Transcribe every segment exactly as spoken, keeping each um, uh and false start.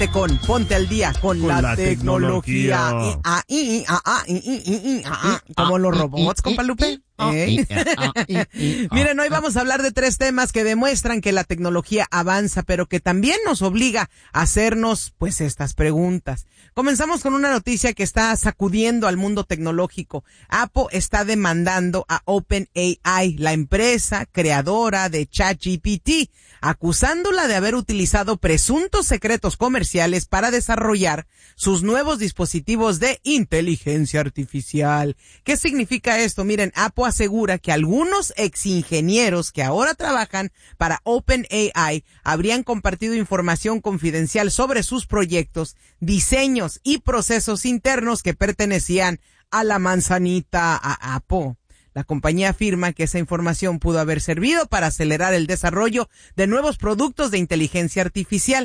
Quédate con Ponte al Día con, con la, la tecnología. tecnología. Ah, y, ah, ah, y, y, y, ah, ah. Como los robots, compa Lupe. ¿Eh? Miren, hoy vamos a hablar de tres temas que demuestran que la tecnología avanza, pero que también nos obliga a hacernos, pues, estas preguntas. Comenzamos con una noticia que está sacudiendo al mundo tecnológico. Apple está demandando a OpenAI, la empresa creadora de ChatGPT, acusándola de haber utilizado presuntos secretos comerciales para desarrollar sus nuevos dispositivos de inteligencia artificial. ¿Qué significa esto? Miren, Apple asegura que algunos exingenieros que ahora trabajan para OpenAI habrían compartido información confidencial sobre sus proyectos, diseños y procesos internos que pertenecían a la manzanita a Apple. La compañía afirma que esa información pudo haber servido para acelerar el desarrollo de nuevos productos de inteligencia artificial.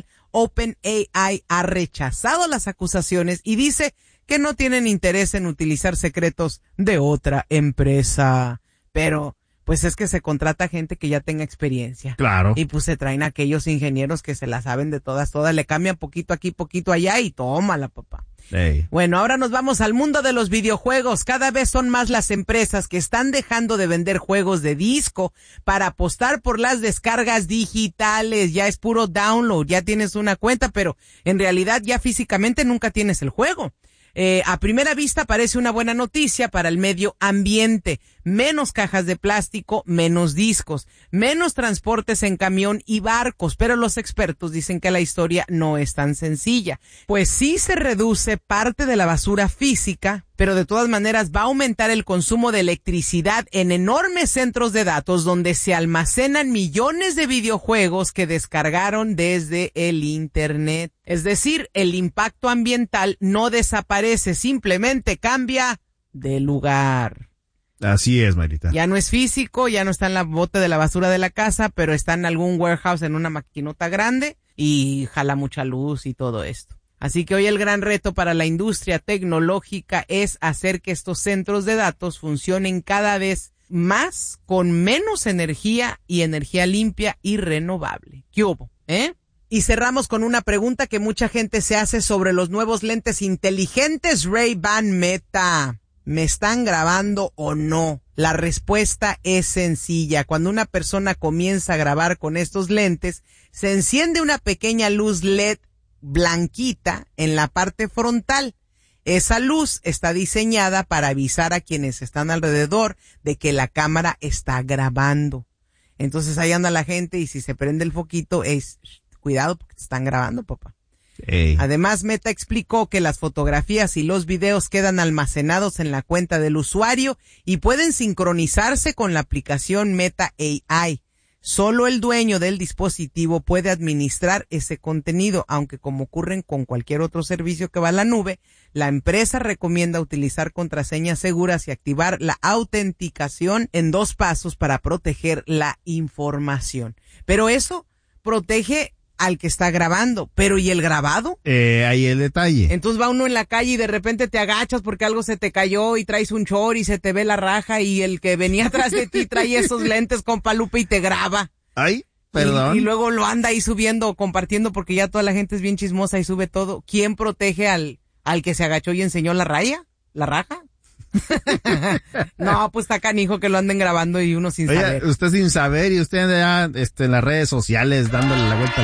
OpenAI ha rechazado las acusaciones y dice que no tienen interés en utilizar secretos de otra empresa. Pero, pues es que se contrata gente que ya tenga experiencia. Claro. Y pues se traen a aquellos ingenieros que se la saben de todas, todas, le cambian poquito aquí, poquito allá y tómala, papá. Hey. Bueno, ahora nos vamos al mundo de los videojuegos. Cada vez son más las empresas que están dejando de vender juegos de disco para apostar por las descargas digitales. Ya es puro download, ya tienes una cuenta, pero en realidad ya físicamente nunca tienes el juego. Eh, a primera vista parece una buena noticia para el medio ambiente. Menos cajas de plástico, menos discos, menos transportes en camión y barcos, pero los expertos dicen que la historia no es tan sencilla. Pues sí se reduce parte de la basura física, pero de todas maneras va a aumentar el consumo de electricidad en enormes centros de datos donde se almacenan millones de videojuegos que descargaron desde el internet. Es decir, el impacto ambiental no desaparece, simplemente cambia de lugar. Así es, Marita. Ya no es físico, ya no está en la bote de la basura de la casa, pero está en algún warehouse en una maquinota grande y jala mucha luz y todo esto. Así que hoy el gran reto para la industria tecnológica es hacer que estos centros de datos funcionen cada vez más con menos energía y energía limpia y renovable. ¿Qué hubo? ¿Eh? Y cerramos con una pregunta que mucha gente se hace sobre los nuevos lentes inteligentes Ray-Ban Meta. ¿Me están grabando o no? La respuesta es sencilla. Cuando una persona comienza a grabar con estos lentes, se enciende una pequeña luz L E D blanquita en la parte frontal. Esa luz está diseñada para avisar a quienes están alrededor de que la cámara está grabando. Entonces ahí anda la gente y si se prende el foquito es, cuidado porque te están grabando, papá. Hey. Además, Meta explicó que las fotografías y los videos quedan almacenados en la cuenta del usuario y pueden sincronizarse con la aplicación Meta A I. Solo el dueño del dispositivo puede administrar ese contenido, aunque como ocurre con cualquier otro servicio que va a la nube, la empresa recomienda utilizar contraseñas seguras y activar la autenticación en dos pasos para proteger la información. Pero eso protege al que está grabando, pero ¿y el grabado? Eh, ahí el detalle. Entonces va uno en la calle y de repente te agachas porque algo se te cayó y traes un short y se te ve la raja y el que venía atrás de ti trae esos lentes con palupa y te graba. Ay, perdón. Y, y luego lo anda ahí subiendo, compartiendo porque ya toda la gente es bien chismosa y sube todo. ¿Quién protege al, al que se agachó y enseñó la raya? ¿La raja? No, pues está canijo que lo anden grabando y uno sin Oye, saber. Usted sin saber y usted ya este, en las redes sociales dándole la vuelta